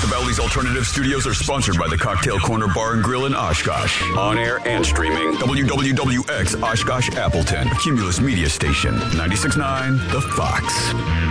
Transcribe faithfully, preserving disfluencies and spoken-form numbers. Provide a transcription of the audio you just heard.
The Bally's Alternative Studios are sponsored by the Cocktail Corner Bar and Grill in Oshkosh. On air and streaming. W W W X Oshkosh Appleton. A Cumulus Media Station. ninety-six point nine The Fox.